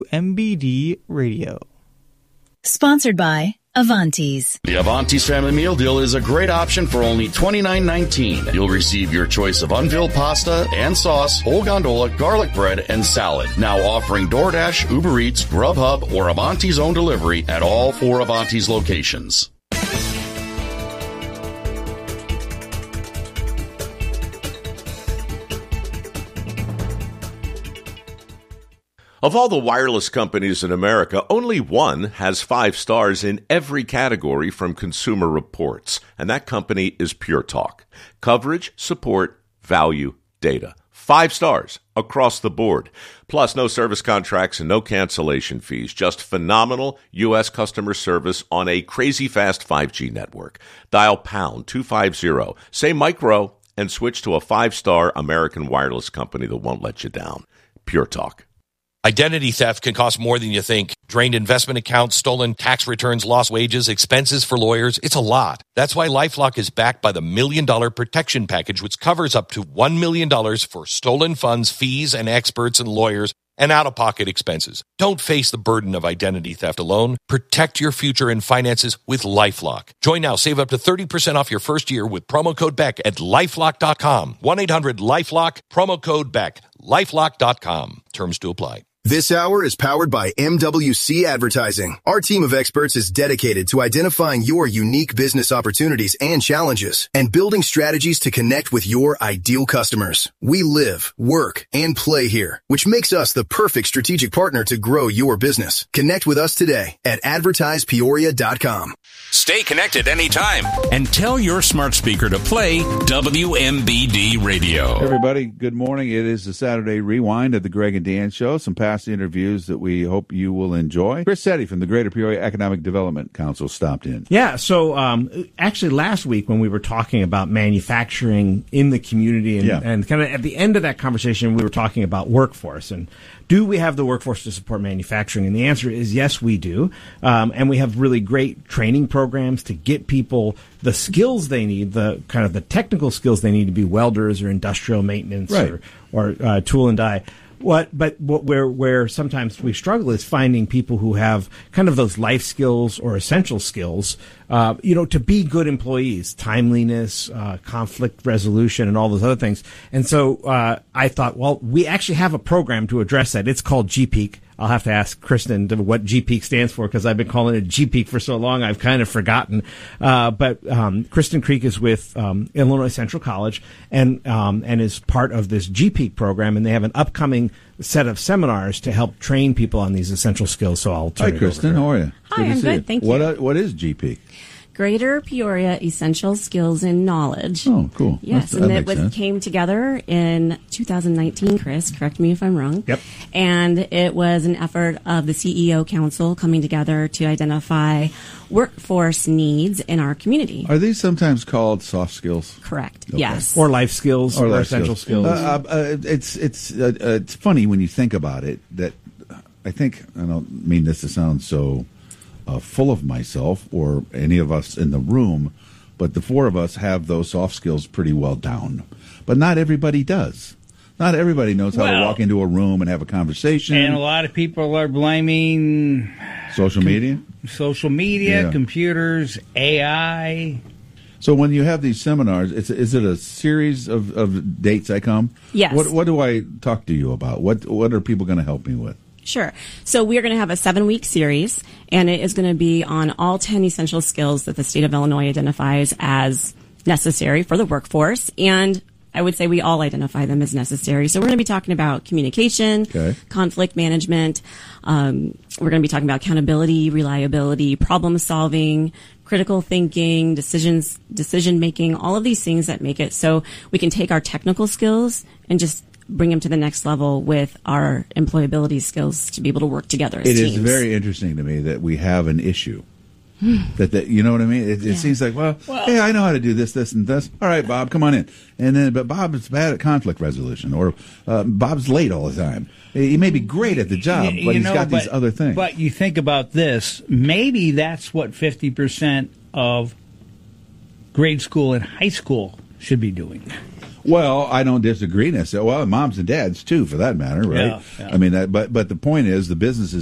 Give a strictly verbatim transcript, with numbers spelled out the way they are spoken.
M B D Radio. Sponsored by Avanti's. The Avanti's Family Meal Deal is a great option for only twenty-nine nineteen. You'll receive your choice of unfilled pasta and sauce, whole gondola, garlic bread, and salad. Now offering DoorDash, Uber Eats, Grubhub, or Avanti's own delivery at all four Avanti's locations. Of all the wireless companies in America, only one has five stars in every category from Consumer Reports, and that company is Pure Talk. Coverage, support, value, data. Five stars across the board. Plus, no service contracts and no cancellation fees. Just phenomenal U S customer service on a crazy fast five G network. Dial pound two fifty, say micro, and switch to a five-star American wireless company that won't let you down. Pure Talk. Identity theft can cost more than you think. Drained investment accounts, stolen tax returns, lost wages, expenses for lawyers. It's a lot. That's why LifeLock is backed by the Million Dollar Protection Package, which covers up to one million dollars for stolen funds, fees, and experts and lawyers, and out-of-pocket expenses. Don't face the burden of identity theft alone. Protect your future and finances with LifeLock. Join now. Save up to thirty percent off your first year with promo code Beck at lifelock dot com. one eight hundred lifelock, promo code Beck. lifelock dot com. Terms to apply. This hour is powered by M W C Advertising. Our team of experts is dedicated to identifying your unique business opportunities and challenges and building strategies to connect with your ideal customers. We live, work, and play here, which makes us the perfect strategic partner to grow your business. Connect with us today at advertise peoria dot com. Stay connected anytime and tell your smart speaker to play W M B D Radio. Everybody, good morning. It is the Saturday Rewind of the Greg and Dan Show. Some past interviews that we hope you will enjoy. Chris Setti from the Greater Peoria Economic Development Council stopped in. Yeah, so um, actually last week when we were talking about manufacturing in the community and, Yeah. and kind of at the end of that conversation, we were talking about workforce and do we have the workforce to support manufacturing? And the answer is yes, we do. Um, and we have really great training programs to get people the skills they need, the kind of the technical skills they need to be welders or industrial maintenance Right. or, or uh, tool and die. What, but what, where where sometimes we struggle is finding people who have kind of those life skills or essential skills, uh, you know, to be good employees, timeliness, uh, conflict resolution, and all those other things. And so uh, I thought, well, we actually have a program to address that. It's called G P E A C. I'll have to ask Kristen to what G P E A C stands for because I've been calling it G P E A C for so long I've kind of forgotten. Uh, but um, Kristen Creek is with um, Illinois Central College and um, and is part of this G P E A C program, and they have an upcoming set of seminars to help train people on these essential skills. So I'll turn Hi, it Kristen. over to her. How are you? Hi, to I'm see good. you. Thank what, you. Uh, what is G P E A C? Greater Peoria Essential Skills and Knowledge. Oh, cool. Yes, That's- and that it makes was, sense. came together in two thousand nineteen, Chris. Correct me if I'm wrong. Yep. And it was an effort of the C E O Council coming together to identify workforce needs in our community. Are these sometimes called soft skills? Correct. Okay. Yes. Or life skills or, life essential skills. Uh, uh, it's it's uh, uh, it's funny when you think about it that I think, I don't mean this to sound so uh, full of myself or any of us in the room, but the four of us have those soft skills pretty well down. But not everybody does. Not everybody knows how to Well- walk into a room and have a conversation. And a lot of people are blaming Social media? social media, Yeah. computers, A I. So when you have these seminars, it's, is it a series of, of dates I come? Yes. What, what do I talk to you about? What, what are people going to help me with? Sure. So we're going to have a seven-week series, and it is going to be on all ten essential skills that the state of Illinois identifies as necessary for the workforce. And I would say we all identify them as necessary. So we're going to be talking about communication, Okay. conflict management. Um, we're going to be talking about accountability, reliability, problem solving, critical thinking, decisions, decision making, all of these things that make it so we can take our technical skills and just bring them to the next level with our employability skills to be able to work together as It teams. is very interesting to me that we have an issue. that, that you know what I mean? It, it Yeah. seems like, well, hey, I know how to do this, this, and this. All right, Bob, come on in. And then, but Bob is bad at conflict resolution, or uh, Bob's late all the time. He may be great at the job, You- but you he's know, got these but- other things. But you think about this, maybe that's what fifty percent of grade school and high school should be doing. Well, I don't disagree necessarily. Well, moms and dads too, for that matter, right? Yeah, yeah. I mean, that, but but the point is, the businesses